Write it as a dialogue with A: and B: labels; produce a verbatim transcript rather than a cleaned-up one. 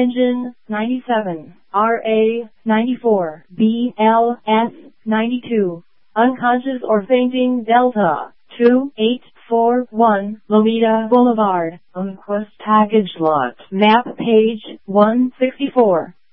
A: Engine, ninety-seven. R A, ninety-four. B L S, ninety-two. Unconscious or fainting Delta, two eight four one, Lomita Boulevard, Unquest Package Lot, Map Page, one sixty-four.